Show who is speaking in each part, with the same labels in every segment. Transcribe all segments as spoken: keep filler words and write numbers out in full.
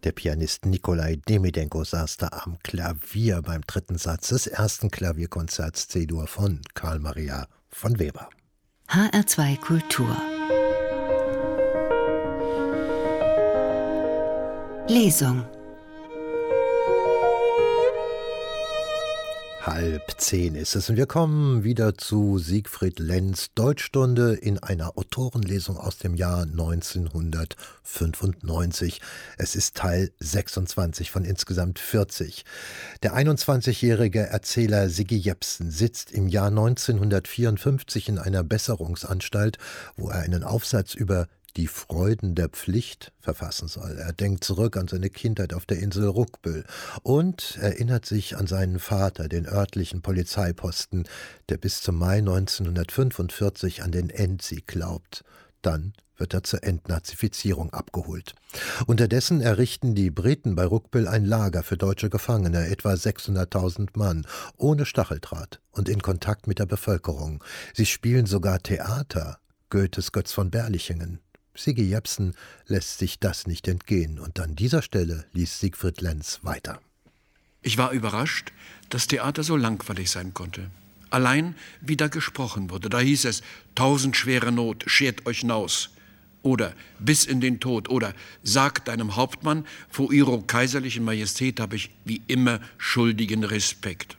Speaker 1: Der Pianist Nikolai Demidenko saß da am Klavier beim dritten Satz des ersten Klavierkonzerts C-Dur von Carl Maria von Weber.
Speaker 2: H R zwei Kultur Lesung.
Speaker 1: Halb zehn ist es und wir kommen wieder zu Siegfried Lenz Deutschstunde in einer Autorenlesung aus dem Jahr neunzehnhundertfünfundneunzig. Es ist Teil sechsundzwanzig von insgesamt vierzig. Der einundzwanzigjährige Erzähler Siggi Jepsen sitzt im Jahr neunzehnhundertvierundfünfzig in einer Besserungsanstalt, wo er einen Aufsatz über die Freuden der Pflicht verfassen soll. Er denkt zurück an seine Kindheit auf der Insel Ruckbüll und erinnert sich an seinen Vater, den örtlichen Polizeiposten, der bis zum Mai neunzehnhundertfünfundvierzig an den Endsieg glaubt. Dann wird er zur Entnazifizierung abgeholt. Unterdessen errichten die Briten bei Ruckbüll ein Lager für deutsche Gefangene, etwa sechshunderttausend Mann, ohne Stacheldraht und in Kontakt mit der Bevölkerung. Sie spielen sogar Theater, Goethes Götz von Berlichingen. Siggi Jepsen lässt sich das nicht entgehen und an dieser Stelle liest Siegfried Lenz weiter.
Speaker 3: Ich war überrascht, dass Theater so langweilig sein konnte. Allein, wie da gesprochen wurde, da hieß es, tausend schwere Not, schert euch naus. Oder bis in den Tod. Oder sagt deinem Hauptmann, vor ihrer kaiserlichen Majestät habe ich wie immer schuldigen Respekt.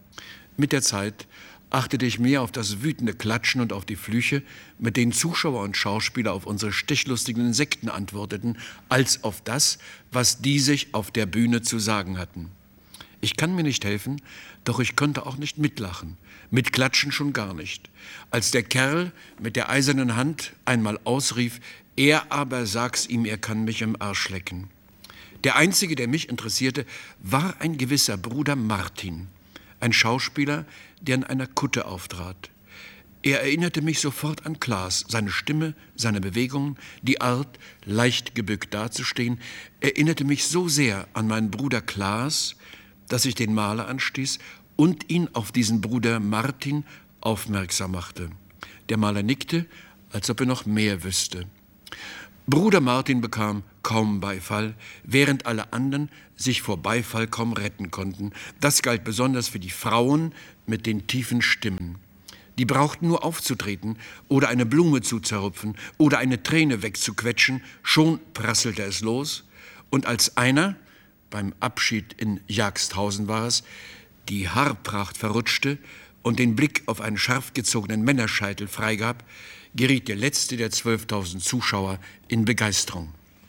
Speaker 3: Mit der Zeit achtete ich mehr auf das wütende Klatschen und auf die Flüche, mit denen Zuschauer und Schauspieler auf unsere stechlustigen Insekten antworteten, als auf das, was die sich auf der Bühne zu sagen hatten. Ich kann mir nicht helfen, doch ich konnte auch nicht mitlachen, mit Klatschen schon gar nicht. Als der Kerl mit der eisernen Hand einmal ausrief, er aber sag's ihm, er kann mich im Arsch lecken. Der Einzige, der mich interessierte, war ein gewisser Bruder Martin, ein Schauspieler, der in einer Kutte auftrat. Er erinnerte mich sofort an Klaas, seine Stimme, seine Bewegungen, die Art, leicht gebückt dazustehen, erinnerte mich so sehr an meinen Bruder Klaas, dass ich den Maler anstieß und ihn auf diesen Bruder Martin aufmerksam machte. Der Maler nickte, als ob er noch mehr wüsste. Bruder Martin bekam kaum Beifall, während alle anderen sich vor Beifall kaum retten konnten. Das galt besonders für die Frauen mit den tiefen Stimmen. Die brauchten nur aufzutreten oder eine Blume zu zerrupfen oder eine Träne wegzuquetschen, schon prasselte es los. Und als einer, beim Abschied in Jagsthausen war es, die Haarpracht verrutschte und den Blick auf einen scharf gezogenen Männerscheitel freigab, geriet der letzte der zwölftausend Zuschauer in Begeisterung.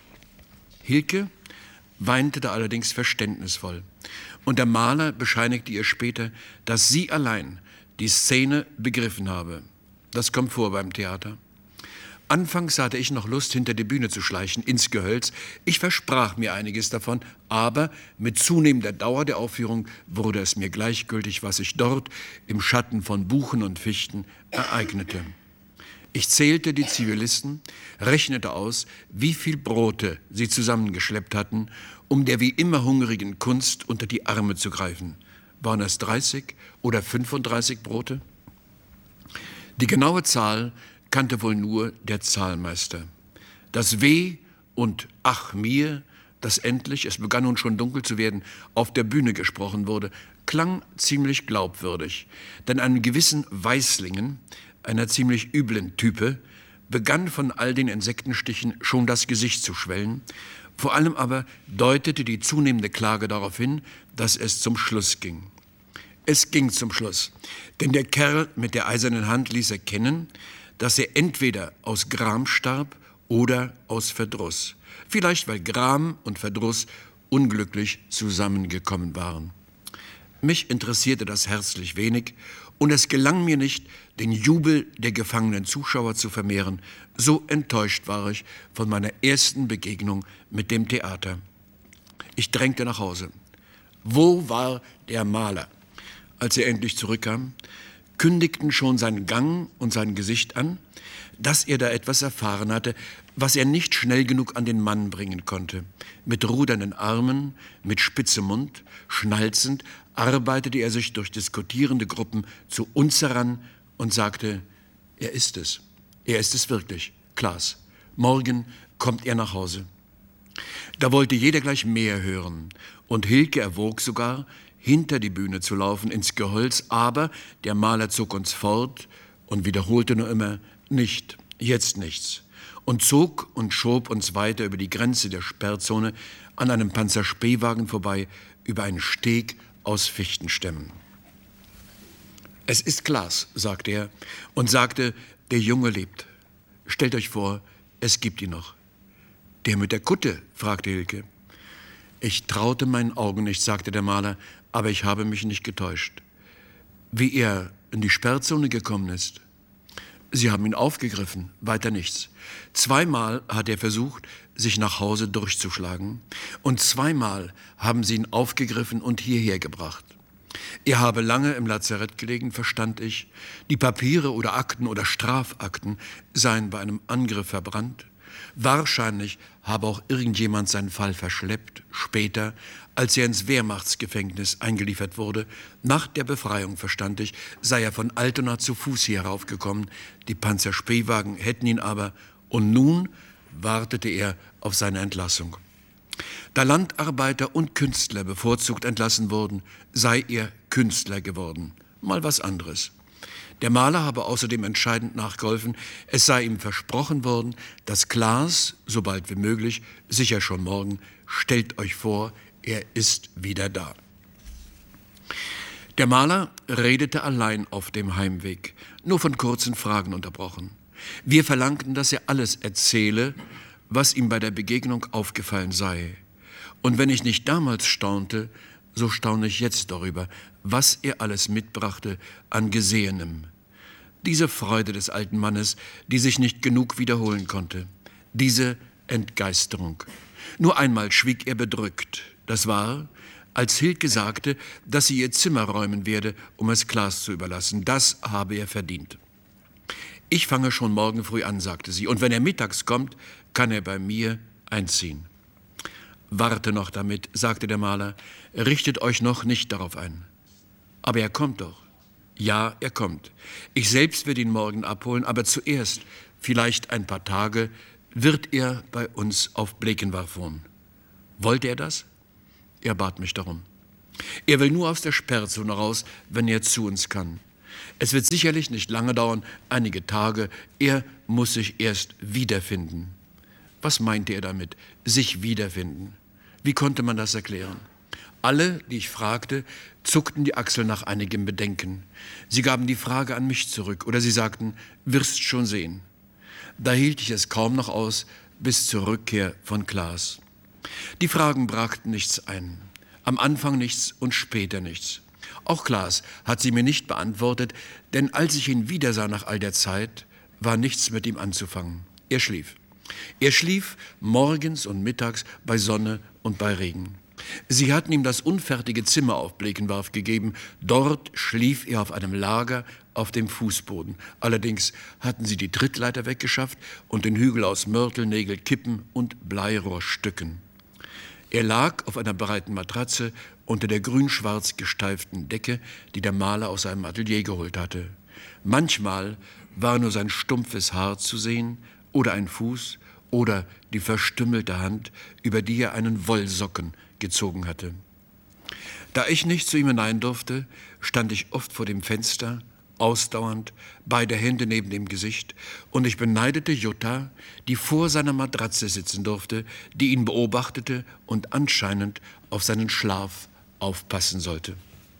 Speaker 3: Hilke weinte da allerdings verständnisvoll. Und der Maler bescheinigte ihr später, dass sie allein die Szene begriffen habe. Das kommt vor beim Theater. Anfangs hatte ich noch Lust, hinter die Bühne zu schleichen, ins Gehölz. Ich versprach mir einiges davon, aber mit zunehmender Dauer der Aufführung wurde es mir gleichgültig, was sich dort im Schatten von Buchen und Fichten ereignete. Ich zählte die Zivilisten, rechnete aus, wie viel Brote sie zusammengeschleppt hatten, um der wie immer hungrigen Kunst unter die Arme zu greifen. Waren es dreißig oder fünfunddreißig Brote? Die genaue Zahl kannte wohl nur der Zahlmeister. Das Weh und Ach mir, das endlich, es begann nun schon dunkel zu werden, auf der Bühne gesprochen wurde, klang ziemlich glaubwürdig. Denn einem gewissen Weißlingen, einer ziemlich üblen Type, begann von all den Insektenstichen schon das Gesicht zu schwellen. Vor allem aber deutete die zunehmende Klage darauf hin, dass es zum Schluss ging. Es ging zum Schluss, denn der Kerl mit der eisernen Hand ließ erkennen, dass er entweder aus Gram starb oder aus Verdruss. Vielleicht, weil Gram und Verdruss unglücklich zusammengekommen waren. Mich interessierte das herzlich wenig und es gelang mir nicht, den Jubel der gefangenen Zuschauer zu vermehren. So enttäuscht war ich von meiner ersten Begegnung mit dem Theater. Ich drängte nach Hause. Wo war der Maler? Als er endlich zurückkam, kündigten schon sein Gang und sein Gesicht an, dass er da etwas erfahren hatte, was er nicht schnell genug an den Mann bringen konnte. Mit rudernden Armen, mit spitzem Mund, schnalzend, arbeitete er sich durch diskutierende Gruppen zu uns heran und sagte, er ist es, er ist es wirklich, Klaas. Morgen kommt er nach Hause. Da wollte jeder gleich mehr hören, und Hilke erwog sogar, hinter die Bühne zu laufen, ins Gehölz, aber der Maler zog uns fort und wiederholte nur immer, nicht, jetzt nichts, und zog und schob uns weiter über die Grenze der Sperrzone an einem Panzerspähwagen vorbei, über einen Steg aus Fichtenstämmen. Es ist Klaas, sagte er, und sagte, der Junge lebt. Stellt euch vor, es gibt ihn noch. Der mit der Kutte, fragte Hilke. Ich traute meinen Augen nicht, sagte der Maler, aber ich habe mich nicht getäuscht. Wie er in die Sperrzone gekommen ist. Sie haben ihn aufgegriffen, weiter nichts. Zweimal hat er versucht, sich nach Hause durchzuschlagen, und zweimal haben sie ihn aufgegriffen und hierher gebracht. Er habe lange im Lazarett gelegen, verstand ich. Die Papiere oder Akten oder Strafakten seien bei einem Angriff verbrannt. Wahrscheinlich habe auch irgendjemand seinen Fall verschleppt, später, als er ins Wehrmachtsgefängnis eingeliefert wurde. Nach der Befreiung, verstand ich, sei er von Altona zu Fuß hier heraufgekommen. Die Panzerspähwagen hätten ihn aber, und nun wartete er auf seine Entlassung. Da Landarbeiter und Künstler bevorzugt entlassen wurden, sei er Künstler geworden. Mal was anderes. Der Maler habe außerdem entscheidend nachgeholfen, es sei ihm versprochen worden, dass Klaas, so bald wie möglich, sicher schon morgen, stellt euch vor, er ist wieder da. Der Maler redete allein auf dem Heimweg, nur von kurzen Fragen unterbrochen. Wir verlangten, dass er alles erzähle, was ihm bei der Begegnung aufgefallen sei. Und wenn ich nicht damals staunte, so staune ich jetzt darüber, was er alles mitbrachte an Gesehenem. Diese Freude des alten Mannes, die sich nicht genug wiederholen konnte. Diese Entgeisterung. Nur einmal schwieg er bedrückt. Das war, als Hilke sagte, dass sie ihr Zimmer räumen werde, um es Klaas zu überlassen. Das habe er verdient. Ich fange schon morgen früh an, sagte sie, und wenn er mittags kommt, kann er bei mir einziehen. Warte noch damit, sagte der Maler, richtet euch noch nicht darauf ein. Aber er kommt doch. Ja, er kommt. Ich selbst werde ihn morgen abholen, aber zuerst, vielleicht ein paar Tage, wird er bei uns auf Blekenwarf wohnen. Wollte er das? Er bat mich darum. Er will nur aus der Sperrzone raus, wenn er zu uns kann. Es wird sicherlich nicht lange dauern, einige Tage. Er muss sich erst wiederfinden. Was meinte er damit? Sich wiederfinden. Wie konnte man das erklären? Alle, die ich fragte, zuckten die Achseln nach einigem Bedenken. Sie gaben die Frage an mich zurück oder sie sagten, wirst schon sehen. Da hielt ich es kaum noch aus, bis zur Rückkehr von Klaas. Die Fragen brachten nichts ein. Am Anfang nichts und später nichts. Auch Klaas hat sie mir nicht beantwortet, denn als ich ihn wiedersah nach all der Zeit, war nichts mit ihm anzufangen. Er schlief. Er schlief morgens und mittags bei Sonne und bei Regen. Sie hatten ihm das unfertige Zimmer auf Blekenwarf gegeben. Dort schlief er auf einem Lager auf dem Fußboden. Allerdings hatten sie die Trittleiter weggeschafft und den Hügel aus Mörtelnägel, Kippen und Bleirohrstücken. Er lag auf einer breiten Matratze unter der grün-schwarz gesteiften Decke, die der Maler aus seinem Atelier geholt hatte. Manchmal war nur sein stumpfes Haar zu sehen oder ein Fuß oder die verstümmelte Hand, über die er einen Wollsocken gezogen hatte. Da ich nicht zu ihm hinein durfte, stand ich oft vor dem Fenster, ausdauernd, beide Hände neben dem Gesicht, und ich beneidete Jutta, die vor seiner Matratze sitzen durfte, die ihn beobachtete und anscheinend auf seinen Schlaf aufpassen sollte.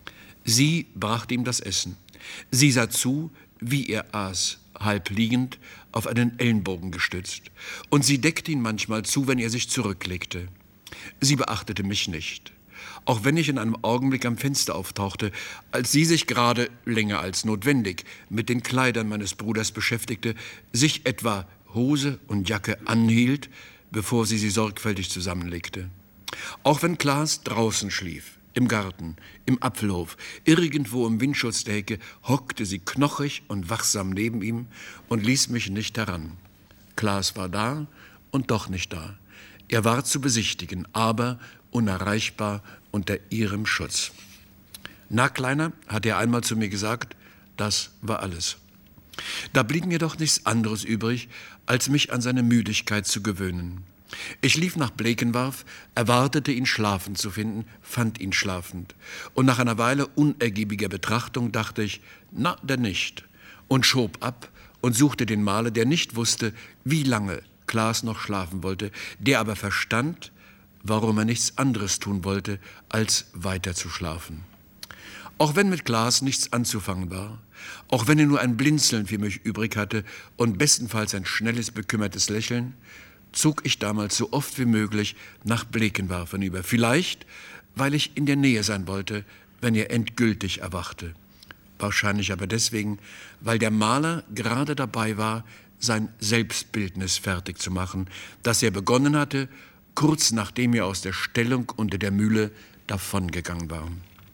Speaker 3: Sie brachte ihm das Essen. Sie sah zu, wie er aß, halb liegend, auf einen Ellenbogen gestützt, und sie deckte ihn manchmal zu, wenn er sich zurücklegte. Sie beachtete mich nicht, auch wenn ich in einem Augenblick am Fenster auftauchte, als sie sich gerade, länger als notwendig, mit den Kleidern meines Bruders beschäftigte, sich etwa Hose und Jacke anhielt, bevor sie sie sorgfältig zusammenlegte. Auch wenn Klaas draußen schlief, im Garten, im Apfelhof, irgendwo im Windschutz der Hecke, hockte sie knochig und wachsam neben ihm und ließ mich nicht heran. Klaas war da und doch nicht da. Er war zu besichtigen, aber unerreichbar unter ihrem Schutz. Na, Kleiner, hat er einmal zu mir gesagt, das war alles. Da blieb mir doch nichts anderes übrig, als mich an seine Müdigkeit zu gewöhnen. Ich lief nach Blekenwarf, erwartete ihn schlafend zu finden, fand ihn schlafend. Und nach einer Weile unergiebiger Betrachtung dachte ich, na, denn nicht. Und schob ab und suchte den Maler, der nicht wusste, wie lange Klaas noch schlafen wollte, der aber verstand, warum er nichts anderes tun wollte, als weiter zu schlafen. Auch wenn mit Klaas nichts anzufangen war, auch wenn er nur ein Blinzeln für mich übrig hatte und bestenfalls ein schnelles, bekümmertes Lächeln, zog ich damals so oft wie möglich nach Blekenwarf hinüber. Vielleicht, weil ich in der Nähe sein wollte, wenn er endgültig erwachte. Wahrscheinlich aber deswegen, weil der Maler gerade dabei war, sein Selbstbildnis fertig zu machen, das er begonnen hatte, kurz nachdem er aus der Stellung unter der Mühle davongegangen war.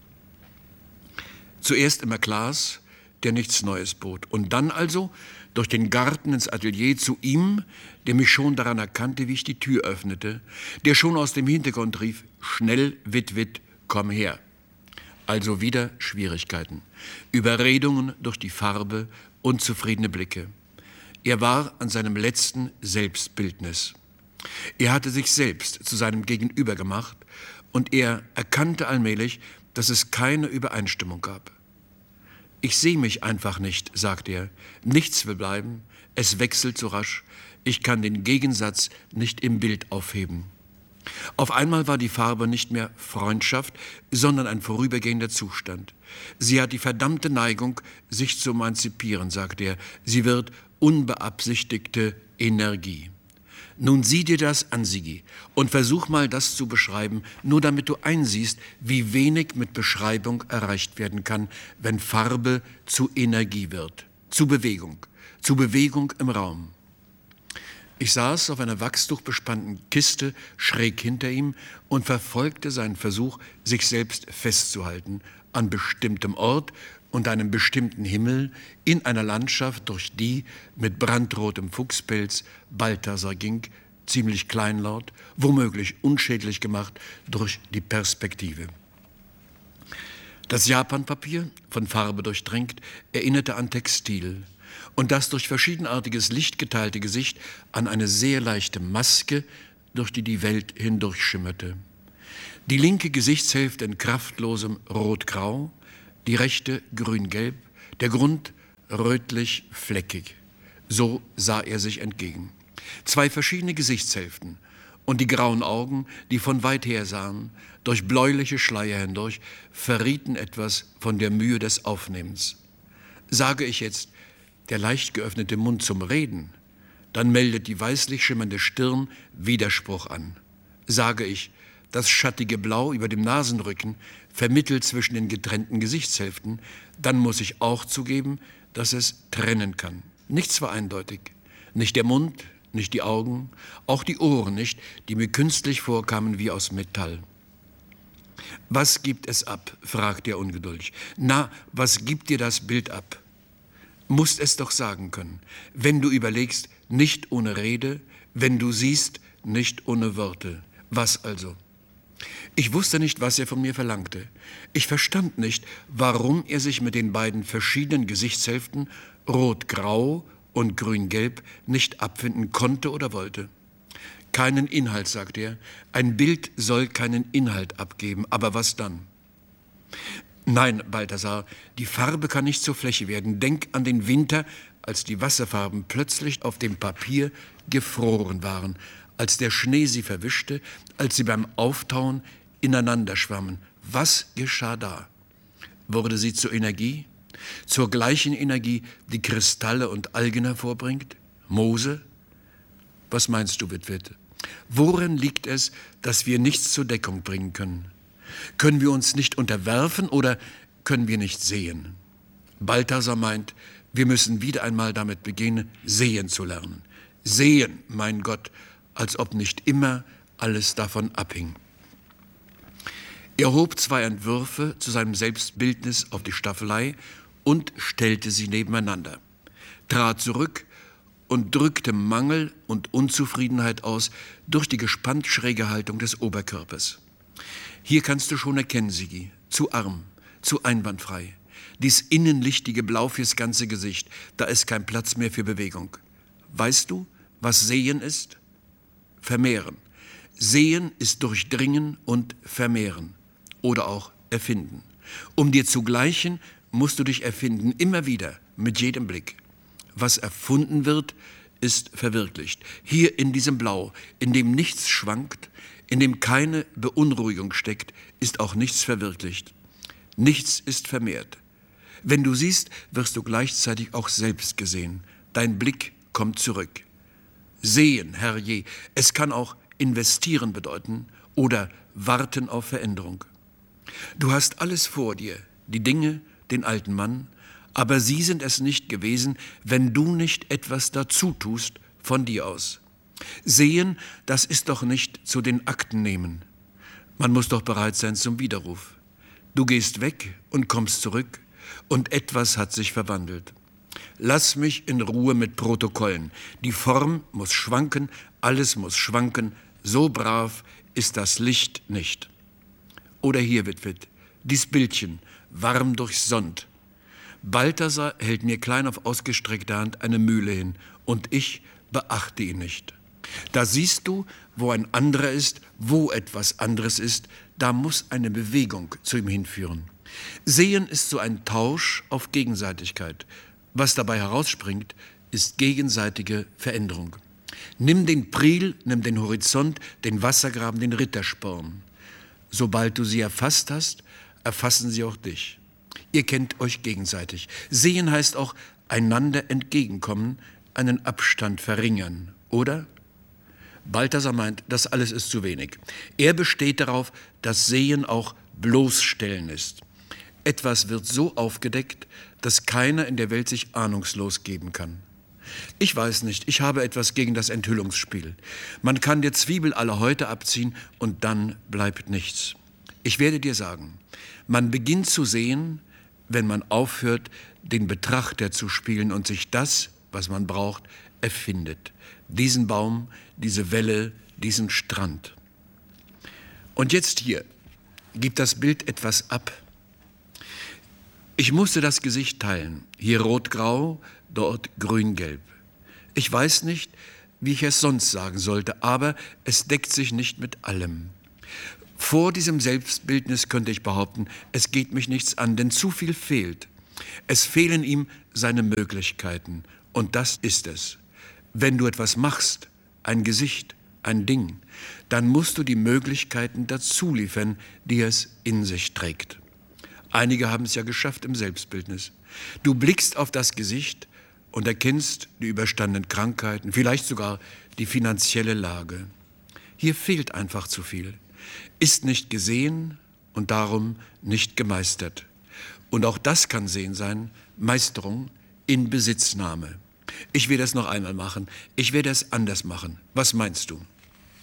Speaker 3: Zuerst immer Klaas, der nichts Neues bot, und dann also durch den Garten ins Atelier zu ihm, der mich schon daran erkannte, wie ich die Tür öffnete, der schon aus dem Hintergrund rief, schnell, Witt, Witt, komm her. Also wieder Schwierigkeiten, Überredungen durch die Farbe, unzufriedene Blicke. Er war an seinem letzten Selbstbildnis. Er hatte sich selbst zu seinem Gegenüber gemacht und er erkannte allmählich, dass es keine Übereinstimmung gab. Ich sehe mich einfach nicht, sagte er. Nichts will bleiben, es wechselt so rasch. Ich kann den Gegensatz nicht im Bild aufheben. Auf einmal war die Farbe nicht mehr Freundschaft, sondern ein vorübergehender Zustand. Sie hat die verdammte Neigung, sich zu emanzipieren, sagte er. Sie wird unbeabsichtigte Energie. Nun sieh dir das an, Sigi, und versuch mal, das zu beschreiben, nur damit du einsiehst, wie wenig mit Beschreibung erreicht werden kann, wenn Farbe zu Energie wird, zu Bewegung, zu Bewegung im Raum. Ich saß auf einer wachstuchbespannten Kiste schräg hinter ihm und verfolgte seinen Versuch, sich selbst festzuhalten, an bestimmtem Ort und einem bestimmten Himmel in einer Landschaft, durch die mit brandrotem Fuchspelz Balthasar ging, ziemlich kleinlaut, womöglich unschädlich gemacht durch die Perspektive. Das Japanpapier, von Farbe durchtränkt, erinnerte an Textil und das durch verschiedenartiges Licht geteilte Gesicht an eine sehr leichte Maske, durch die die Welt hindurchschimmerte. Die linke Gesichtshälfte in kraftlosem Rot-Grau, die rechte grün-gelb, der Grund rötlich-fleckig. So sah er sich entgegen. Zwei verschiedene Gesichtshälften und die grauen Augen, die von weit her sahen, durch bläuliche Schleier hindurch, verrieten etwas von der Mühe des Aufnehmens. Sage ich jetzt, der leicht geöffnete Mund zum Reden, dann meldet die weißlich schimmernde Stirn Widerspruch an. Sage ich, das schattige Blau über dem Nasenrücken vermittelt zwischen den getrennten Gesichtshälften, dann muss ich auch zugeben, dass es trennen kann. Nichts war eindeutig. Nicht der Mund, nicht die Augen, auch die Ohren nicht, die mir künstlich vorkamen wie aus Metall. Was gibt es ab? Fragt er ungeduldig. Na, was gibt dir das Bild ab? Musst es doch sagen können. Wenn du überlegst, nicht ohne Rede, wenn du siehst, nicht ohne Worte. Was also? Ich wusste nicht, was er von mir verlangte. Ich verstand nicht, warum er sich mit den beiden verschiedenen Gesichtshälften, rot-grau und grün-gelb, nicht abfinden konnte oder wollte. Keinen Inhalt, sagte er. Ein Bild soll keinen Inhalt abgeben. Aber was dann? Nein, Balthasar, die Farbe kann nicht zur Fläche werden. Denk an den Winter, als die Wasserfarben plötzlich auf dem Papier gefroren waren, als der Schnee sie verwischte, als sie beim Auftauen ineinander schwammen. Was geschah da? Wurde sie zur Energie? Zur gleichen Energie, die Kristalle und Algen hervorbringt? Moose? Was meinst du, Witt-Witt? Worin liegt es, dass wir nichts zur Deckung bringen können? Können wir uns nicht unterwerfen oder können wir nicht sehen? Balthasar meint, wir müssen wieder einmal damit beginnen, sehen zu lernen. Sehen, mein Gott, als ob nicht immer alles davon abhing. Er hob zwei Entwürfe zu seinem Selbstbildnis auf die Staffelei und stellte sie nebeneinander, trat zurück und drückte Mangel und Unzufriedenheit aus durch die gespannt schräge Haltung des Oberkörpers. Hier kannst du schon erkennen, Sigi, zu arm, zu einwandfrei. Dies innenlichtige Blau fürs ganze Gesicht, da ist kein Platz mehr für Bewegung. Weißt du, was Sehen ist? vermehren. Sehen ist durchdringen und vermehren oder auch erfinden. Um dir zu gleichen, musst du dich erfinden, immer wieder, mit jedem Blick. Was erfunden wird, ist verwirklicht. Hier in diesem Blau, in dem nichts schwankt, in dem keine Beunruhigung steckt, ist auch nichts verwirklicht. Nichts ist vermehrt. Wenn du siehst, wirst du gleichzeitig auch selbst gesehen. Dein Blick kommt zurück. Sehen, herrje, es kann auch investieren bedeuten oder warten auf Veränderung. Du hast alles vor dir, die Dinge, den alten Mann, aber sie sind es nicht gewesen, wenn du nicht etwas dazu tust von dir aus. Sehen, das ist doch nicht zu den Akten nehmen. Man muss doch bereit sein zum Widerruf. Du gehst weg und kommst zurück und etwas hat sich verwandelt. Lass mich in Ruhe mit Protokollen. Die Form muss schwanken, alles muss schwanken. So brav ist das Licht nicht. Oder hier, Witwit, dies Bildchen, warm durchsonnt. Balthasar hält mir klein auf ausgestreckter Hand eine Mühle hin und ich beachte ihn nicht. Da siehst du, wo ein anderer ist, wo etwas anderes ist, da muss eine Bewegung zu ihm hinführen. Sehen ist so ein Tausch auf Gegenseitigkeit. Was dabei herausspringt, ist gegenseitige Veränderung. Nimm den Priel, nimm den Horizont, den Wassergraben, den Rittersporn. Sobald du sie erfasst hast, erfassen sie auch dich. Ihr kennt euch gegenseitig. Sehen heißt auch einander entgegenkommen, einen Abstand verringern, oder? Balthasar meint, das alles ist zu wenig. Er besteht darauf, dass Sehen auch bloßstellen ist. Etwas wird so aufgedeckt, dass keiner in der Welt sich ahnungslos geben kann. Ich weiß nicht, ich habe etwas gegen das Enthüllungsspiel. Man kann der Zwiebel alle Häute abziehen und dann bleibt nichts. Ich werde dir sagen, man beginnt zu sehen, wenn man aufhört, den Betrachter zu spielen und sich das, was man braucht, erfindet. Diesen Baum, diese Welle, diesen Strand. Und jetzt hier, gibt das Bild etwas ab. Ich musste das Gesicht teilen, hier rot-grau, dort grün-gelb. Ich weiß nicht, wie ich es sonst sagen sollte, aber es deckt sich nicht mit allem. Vor diesem Selbstbildnis könnte ich behaupten, es geht mich nichts an, denn zu viel fehlt. Es fehlen ihm seine Möglichkeiten und das ist es. Wenn du etwas machst, ein Gesicht, ein Ding, dann musst du die Möglichkeiten dazu liefern, die es in sich trägt. Einige haben es ja geschafft im Selbstbildnis. Du blickst auf das Gesicht und erkennst die überstandenen Krankheiten, vielleicht sogar die finanzielle Lage. Hier fehlt einfach zu viel. Ist nicht gesehen und darum nicht gemeistert. Und auch das kann Sehen sein, Meisterung in Besitznahme. Ich werde es noch einmal machen. Ich werde es anders machen. Was meinst du?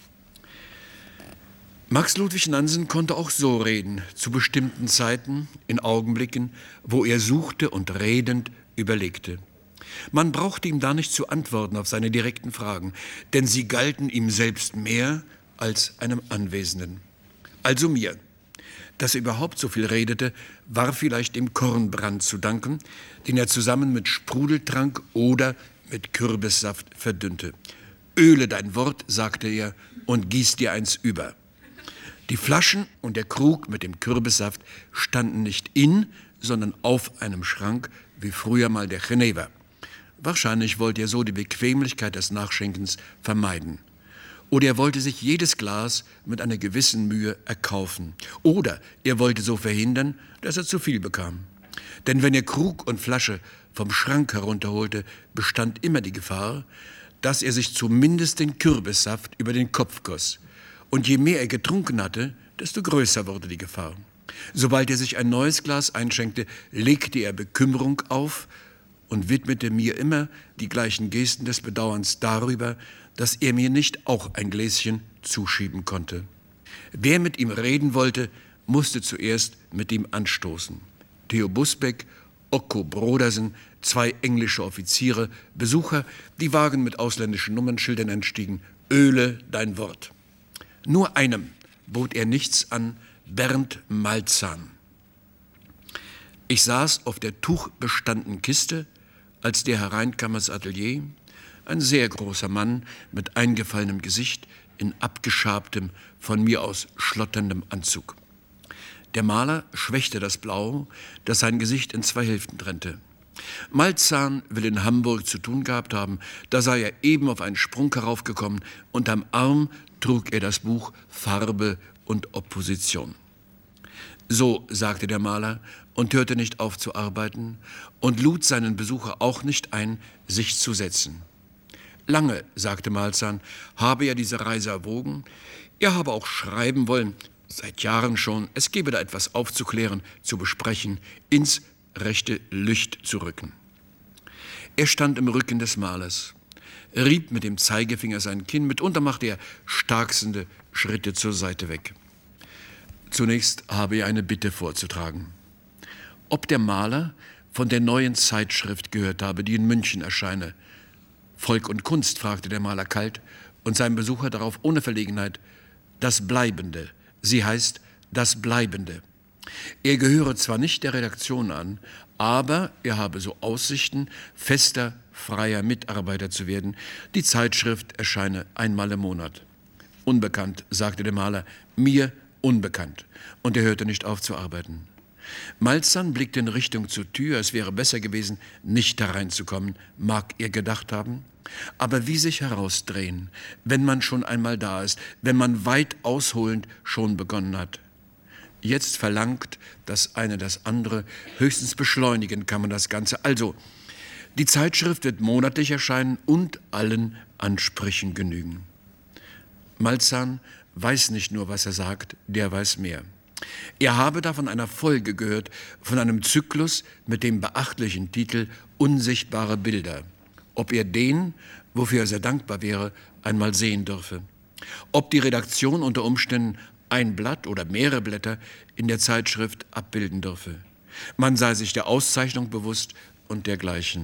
Speaker 3: Max Ludwig Nansen konnte auch so reden, zu bestimmten Zeiten, in Augenblicken, wo er suchte und redend überlegte. Man brauchte ihm da nicht zu antworten auf seine direkten Fragen, denn sie galten ihm selbst mehr als einem Anwesenden. Also mir. Dass er überhaupt so viel redete, war vielleicht dem Kornbrand zu danken, den er zusammen mit Sprudeltrank oder mit Kürbissaft verdünnte. Öle dein Wort, sagte er, und gieß dir eins über. Die Flaschen und der Krug mit dem Kürbissaft standen nicht in, sondern auf einem Schrank, wie früher mal der Genever. Wahrscheinlich wollte er so die Bequemlichkeit des Nachschenkens vermeiden. Oder er wollte sich jedes Glas mit einer gewissen Mühe erkaufen. Oder er wollte so verhindern, dass er zu viel bekam. Denn wenn er Krug und Flasche vom Schrank herunterholte, bestand immer die Gefahr, dass er sich zumindest den Kürbissaft über den Kopf goss. Und je mehr er getrunken hatte, desto größer wurde die Gefahr. Sobald er sich ein neues Glas einschenkte, legte er Bekümmerung auf und widmete mir immer die gleichen Gesten des Bedauerns darüber, dass er mir nicht auch ein Gläschen zuschieben konnte. Wer mit ihm reden wollte, musste zuerst mit ihm anstoßen. Theo Busbeck, Ocko Brodersen, zwei englische Offiziere, Besucher, die Wagen mit ausländischen Nummernschildern entstiegen. Öle dein Wort. Nur einem bot er nichts an, Bernd Malzahn. Ich saß auf der tuchbestandenen Kiste, als der hereinkam ins Atelier, ein sehr großer Mann mit eingefallenem Gesicht, in abgeschabtem, von mir aus schlotterndem Anzug. Der Maler schwächte das Blau, das sein Gesicht in zwei Hälften trennte. Malzahn will in Hamburg zu tun gehabt haben, da sei er eben auf einen Sprung heraufgekommen und am Arm trug er das Buch Farbe und Opposition. So, sagte der Maler und hörte nicht auf zu arbeiten und lud seinen Besucher auch nicht ein, sich zu setzen. Lange, sagte Malzahn, habe er diese Reise erwogen, er habe auch schreiben wollen, seit Jahren schon, es gebe da etwas aufzuklären, zu besprechen, ins rechte Licht zu rücken. Er stand im Rücken des Malers, rieb mit dem Zeigefinger sein Kinn, mitunter machte er starksende Schritte zur Seite weg. Zunächst habe er eine Bitte vorzutragen. Ob der Maler von der neuen Zeitschrift gehört habe, die in München erscheine. Volk und Kunst, fragte der Maler kalt und sein Besucher darauf ohne Verlegenheit. Das Bleibende, sie heißt Das Bleibende. Er gehöre zwar nicht der Redaktion an, aber er habe so Aussichten, fester, freier Mitarbeiter zu werden. Die Zeitschrift erscheine einmal im Monat. Unbekannt, sagte der Maler, mir unbekannt. Und er hörte nicht auf zu arbeiten. Malzahn blickte in Richtung zur Tür, es wäre besser gewesen, nicht hereinzukommen, mag er gedacht haben. Aber wie sich herausdrehen, wenn man schon einmal da ist, wenn man weit ausholend schon begonnen hat. Jetzt verlangt das eine das andere, höchstens beschleunigen kann man das Ganze. Also, die Zeitschrift wird monatlich erscheinen und allen Ansprüchen genügen. Malzahn weiß nicht nur, was er sagt, der weiß mehr. Er habe da von einer Folge gehört, von einem Zyklus mit dem beachtlichen Titel Unsichtbare Bilder. Ob er den, wofür er sehr dankbar wäre, einmal sehen dürfe. Ob die Redaktion unter Umständen ein Blatt oder mehrere Blätter in der Zeitschrift abbilden dürfe. Man sei sich der Auszeichnung bewusst und dergleichen.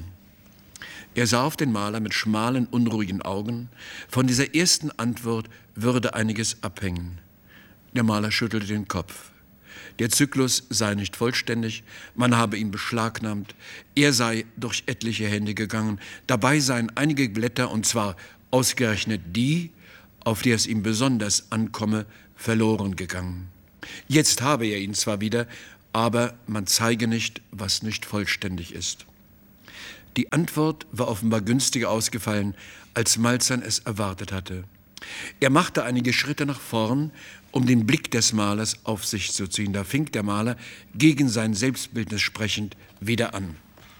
Speaker 3: Er sah auf den Maler mit schmalen, unruhigen Augen. Von dieser ersten Antwort würde einiges abhängen. Der Maler schüttelte den Kopf. Der Zyklus sei nicht vollständig, man habe ihn beschlagnahmt, er sei durch etliche Hände gegangen, dabei seien einige Blätter, und zwar ausgerechnet die, auf die es ihm besonders ankomme, verloren gegangen. Jetzt habe er ihn zwar wieder, aber man zeige nicht, was nicht vollständig ist. Die Antwort war offenbar günstiger ausgefallen, als Malzahn es erwartet hatte. Er machte einige Schritte nach vorn, um den Blick des Malers auf sich zu ziehen. Da fing der Maler, gegen sein Selbstbildnis sprechend, wieder an.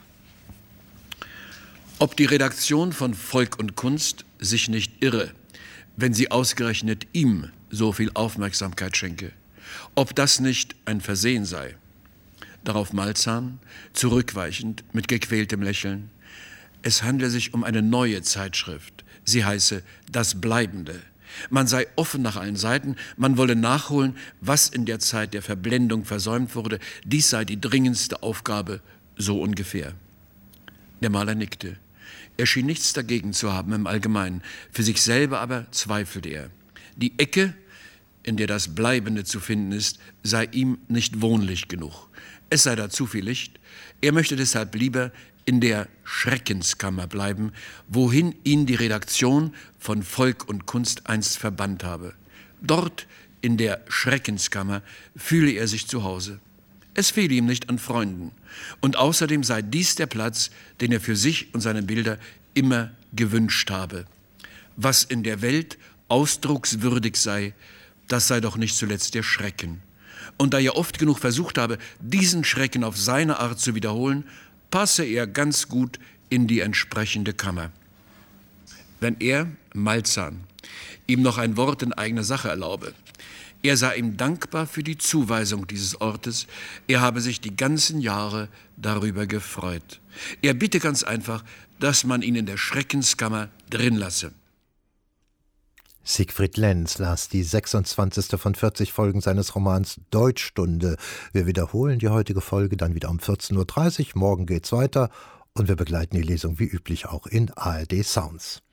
Speaker 3: Ob die Redaktion von Volk und Kunst sich nicht irre, wenn sie ausgerechnet ihm so viel Aufmerksamkeit schenke, ob das nicht ein Versehen sei. Darauf Malzahn, zurückweichend, mit gequältem Lächeln. Es handle sich um eine neue Zeitschrift. Sie heiße Das Bleibende. Man sei offen nach allen Seiten, man wolle nachholen, was in der Zeit der Verblendung versäumt wurde. Dies sei die dringendste Aufgabe, so ungefähr. Der Maler nickte. Er schien nichts dagegen zu haben im Allgemeinen. Für sich selber aber zweifelte er. Die Ecke, in der das Bleibende zu finden ist, sei ihm nicht wohnlich genug. Es sei da zu viel Licht. Er möchte deshalb lieber in der Schreckenskammer bleiben, wohin ihn die Redaktion von Volk und Kunst einst verbannt habe. Dort, in der Schreckenskammer, fühle er sich zu Hause. Es fehle ihm nicht an Freunden. Und außerdem sei dies der Platz, den er für sich und seine Bilder immer gewünscht habe. Was in der Welt ausdruckswürdig sei, das sei doch nicht zuletzt der Schrecken. Und da er oft genug versucht habe, diesen Schrecken auf seine Art zu wiederholen, passe er ganz gut in die entsprechende Kammer. Wenn er, Malzahn, ihm noch ein Wort in eigener Sache erlaube, er sei ihm dankbar für die Zuweisung dieses Ortes, er habe sich die ganzen Jahre darüber gefreut. Er bitte ganz einfach, dass man ihn in der Schreckenskammer drin lasse.
Speaker 1: Siegfried Lenz las die sechsundzwanzigste von vierzig Folgen seines Romans Deutschstunde. Wir wiederholen die heutige Folge dann wieder um vierzehn Uhr dreißig. Morgen geht's weiter und wir begleiten die Lesung wie üblich auch in A R D Sounds.